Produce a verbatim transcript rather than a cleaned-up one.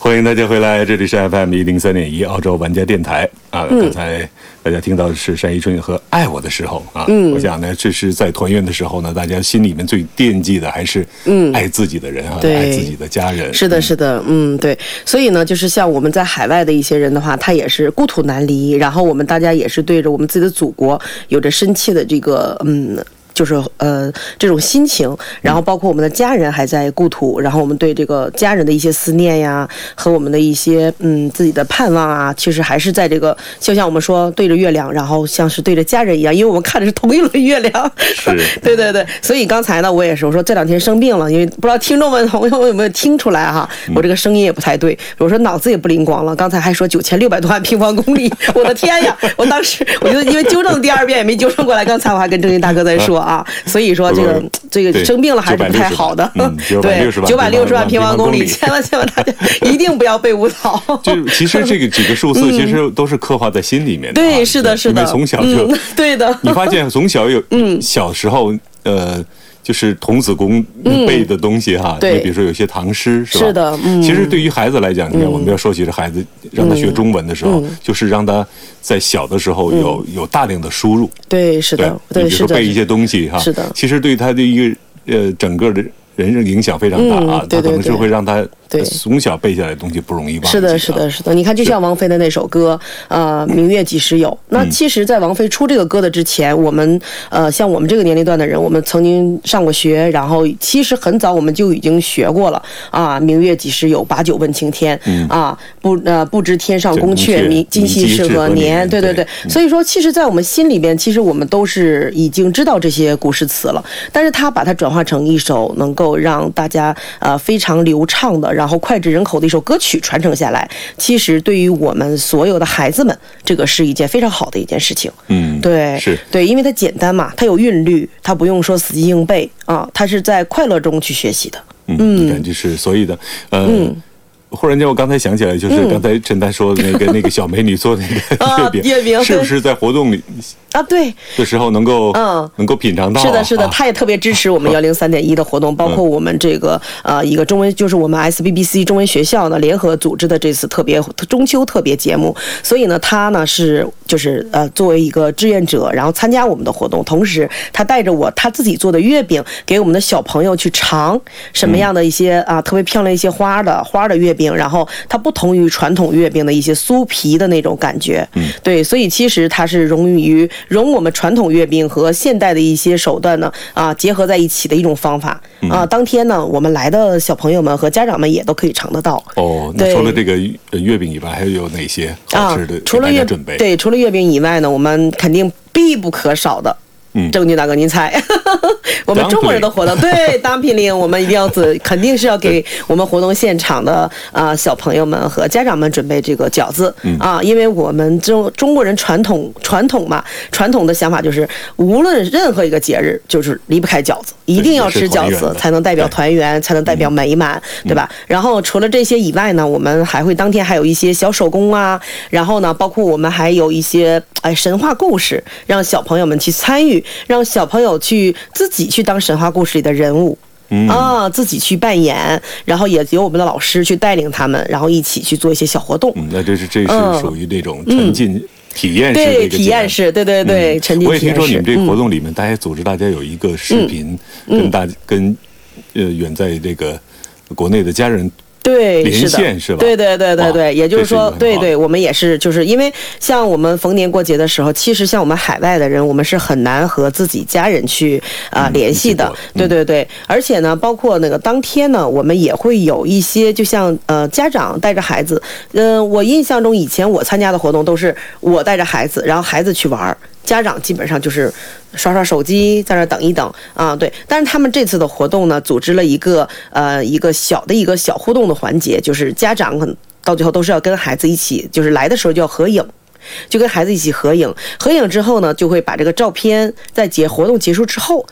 欢迎大家回来，这里是 F M 一零三点一澳洲玩家电台啊。 嗯、 刚才大家听到的是单依纯和《爱我的时候》啊。嗯，我想呢，这是在团圆的时候呢，大家心里面最惦记的还是爱自己的人啊， 嗯、 爱自己的家人。 是的，是的，嗯，对。所以呢，就是像我们在海外的一些人的话，他也是故土难离，然后我们大家也是对着我们自己的祖国有着深切的这个嗯。就是呃这种心情，然后包括我们的家人还在故土，然后我们对这个家人的一些思念呀，和我们的一些嗯自己的盼望啊，其实还是在这个就像我们说对着月亮，然后像是对着家人一样，因为我们看的是同一轮月亮。 是， 对对对。所以刚才呢，我也是我说这两天生病了，因为不知道听众们朋友有没有听出来哈，我这个声音也不太对，我说脑子也不灵光了。刚才还说九千六百多万平方公里，我的天呀！我当时我就因为纠正第二遍也没纠正过来，刚才我还跟郑钧大哥在说啊。啊，所以说这个这个生病了还是不太好的。对，九百六十万平方公里，千万千万大家一定不要被误导。 就其实这个几个数字其实都是刻画在心里面的。 对，是的，是的。 因为从小就对的。 你发现从小有嗯小时候呃。就是童子功背的东西哈， 对， 比如说有些唐诗是吧？ 是的， 嗯。其实对于孩子来讲，你看我们要说起这孩子，让他学中文的时候，就是让他在小的时候有有大量的输入。 对，是的，对， 比如说背一些东西哈， 是的。 其实对他的一个呃整个的人生影响非常大啊，他可能是会让他。对，从小背下来的东西不容易忘记。 是的，是的，是的。你看，就像王菲的那首歌，呃，《明月几时有》。那其实，在王菲出这个歌的之前，我们呃，像我们这个年龄段的人，我们曾经上过学，然后其实很早我们就已经学过了啊，“明月几时有，把酒问青天”啊，不呃，不知天上宫阙，今夕是何年？对对对。所以说，其实，在我们心里边，其实我们都是已经知道这些古诗词了，但是他把它转化成一首能够让大家呃非常流畅的。然后脍炙人口的一首歌曲传承下来，其实对于我们所有的孩子们，这个是一件非常好的一件事情。嗯，对，是对，因为它简单嘛，它有韵律，它不用说死记硬背啊，它是在快乐中去学习的。 嗯，你看，就是所以的，呃。嗯忽然间，我刚才想起来，就是刚才陈丹说的那个、嗯、那个小美女做的那个月饼， 月饼是不是在活动里啊？对的时候能够嗯能够品尝到、啊？ 是的，是的，他也特别支持我们幺零三点一的活动，包括我们这个呃一个中文，就是我们 S B B C 中文学校呢联合组织的这次特别中秋特别节目，所以呢，他呢是就是呃作为一个志愿者，然后参加我们的活动，同时他带着我他自己做的月饼给我们的小朋友去尝什么样的一些啊特别漂亮一些花的花的月饼。然后它不同于传统月饼的一些酥皮的那种感觉，嗯，对，所以其实它是融于融我们传统月饼和现代的一些手段呢啊结合在一起的一种方法啊。当天呢，我们来的小朋友们和家长们也都可以尝得到。哦， 那除了这个月饼以外，还有哪些好吃的？ 啊、除了月准备对，除了月饼以外呢，我们肯定必不可少的。嗯，郑钧大哥，您猜，我们中国人的活动，对 dumpling， 我们一定要肯定是要给我们活动现场的啊、呃、小朋友们和家长们准备这个饺子、嗯、啊，因为我们中中国人传统传统嘛，传统的想法就是无论任何一个节日，就是离不开饺子，一定要吃饺子才能代表团圆，才能代表美满，对吧？然后除了这些以外呢，我们还会当天还有一些小手工啊，然后呢，包括我们还有一些哎神话故事，让小朋友们去参与。让小朋友去自己去当神话故事里的人物，嗯啊，自己去扮演，然后也由我们的老师去带领他们，然后一起去做一些小活动。 嗯，那这是这是属于那种沉浸体验式的一个、 嗯、对体验式，对对对，嗯、沉浸体验式。 我也听说你们这个活动里面，大家组织大家有一个视频，嗯、跟大跟呃远在这个国内的家人。 对， 连线是吧？ 对对对对对，也就是说，对对，我们也是，就是因为像我们逢年过节的时候，其实像我们海外的人，我们是很难和自己家人去啊、呃、联系的。嗯、对对对，而且呢，包括那个当天呢，我们也会有一些，就像呃家长带着孩子，嗯、呃，我印象中以前我参加的活动都是我带着孩子，然后孩子去玩。家长基本上就是刷刷手机，在那等一等啊，对。但是他们这次的活动呢，组织了一个呃一个小的一个小互动的环节，就是家长到最后都是要跟孩子一起，就是来的时候就要合影。就跟孩子一起合影，合影之后呢，就会把这个照片在节活动结束之后